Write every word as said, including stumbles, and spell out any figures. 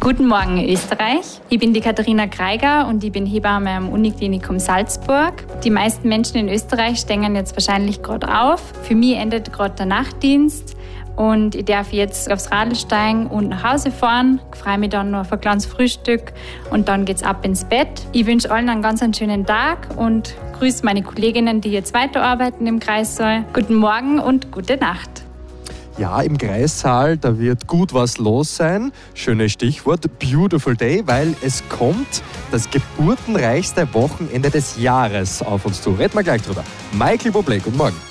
Guten Morgen Österreich, ich bin die Katharina Kreiger und ich bin Hebamme am Uniklinikum Salzburg. Die meisten Menschen in Österreich stehen jetzt wahrscheinlich gerade auf. Für mich endet gerade der Nachtdienst und ich darf jetzt aufs Radl steigen und nach Hause fahren. Ich freue mich dann noch auf ein kleines Frühstück und dann geht's ab ins Bett. Ich wünsche allen einen ganz einen schönen Tag und grüße meine Kolleginnen, die jetzt weiterarbeiten im Kreissaal. Guten Morgen und gute Nacht. Ja, im Kreissaal, da wird gut was los sein. Schönes Stichwort, Beautiful Day, weil es kommt das geburtenreichste Wochenende des Jahres auf uns zu. Reden wir gleich drüber. Michael Bublé, guten Morgen.